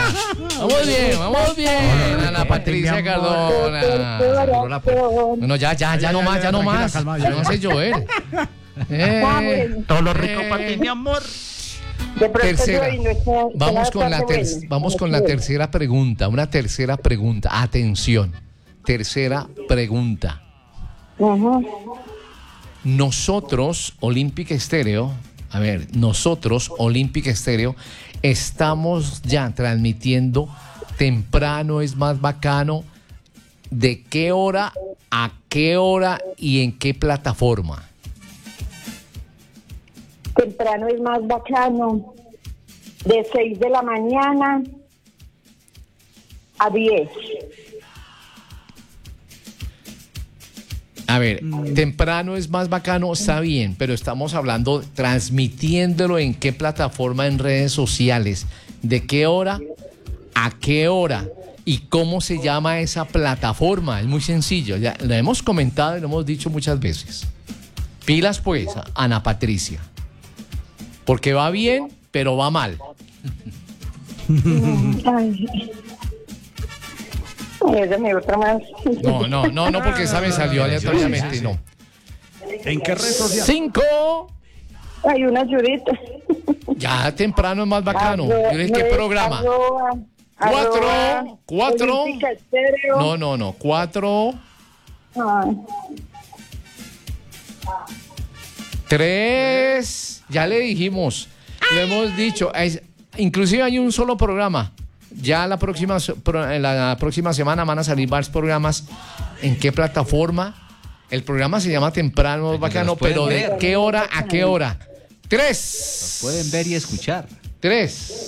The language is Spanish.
Vamos bien, Ana Patricia Cardona. Bueno, ya no más. Ya no sé Joel. Todo lo rico para ti, mi amor. Tercera. Vamos con la tercera pregunta. Una tercera pregunta. Atención. Tercera pregunta. Nosotros, Olímpica Estéreo, estamos ya transmitiendo Temprano es Más Bacano. ¿De qué hora a qué hora y en qué plataforma? Temprano es Más Bacano, de 6 de la mañana a 10. A ver, Temprano es Más Bacano, está bien, pero estamos hablando, transmitiéndolo en qué plataforma en redes sociales, de qué hora a qué hora y cómo se llama esa plataforma. Es muy sencillo, ya lo hemos comentado y lo hemos dicho muchas veces. Pilas pues, Ana Patricia, porque va bien, pero va mal. Otra más. No, porque esa me salió aleatoriamente, no. ¿En qué red social? 5. Hay una ayudita. Ya Temprano es Más Bacano. Yo dije, ¿qué programa? 4. 4. 3. Ya le dijimos. Lo hemos dicho. Inclusive hay un solo programa. Ya la próxima semana van a salir varios programas. ¿En qué plataforma? El programa se llama Temprano es Bacano, pero ¿de qué hora a qué hora? 3. Los pueden ver y escuchar. 3.